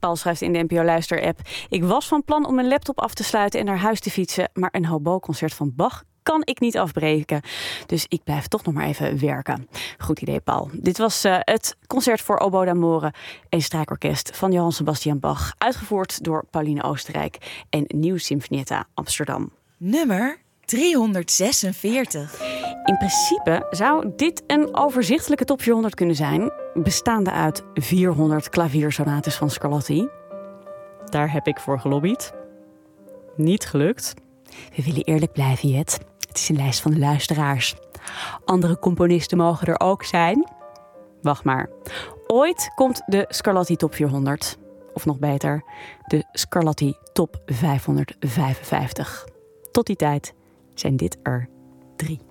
Paul schrijft in de NPO Luister-app: ik was van plan om mijn laptop af te sluiten en naar huis te fietsen, maar een hobo-concert van Bach kan ik niet afbreken. Dus ik blijf toch nog maar even werken. Goed idee, Paul. Dit was het concert voor oboe d'amore en strijkorkest van Johann Sebastian Bach, uitgevoerd door Pauline Oostenrijk en Nieuw Sinfonietta Amsterdam. Nummer 346. In principe zou dit een overzichtelijke top 400 kunnen zijn, bestaande uit 400 klaviersonates van Scarlatti. Daar heb ik voor gelobbyd. Niet gelukt. We willen eerlijk blijven, Jet. Het is een lijst van de luisteraars. Andere componisten mogen er ook zijn. Wacht maar. Ooit komt de Scarlatti Top 400. Of nog beter, de Scarlatti Top 555. Tot die tijd zijn dit er 3.